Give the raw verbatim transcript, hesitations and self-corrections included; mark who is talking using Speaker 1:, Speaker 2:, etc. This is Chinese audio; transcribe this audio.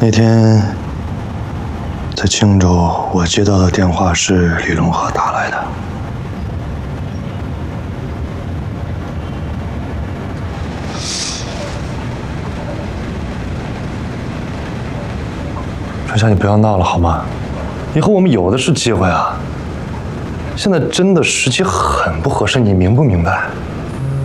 Speaker 1: 那天在青州，我接到的电话是李龙河打来的。春夏，你不要闹了好吗？以后我们有的是机会啊。现在真的时机很不合适，你明不明白？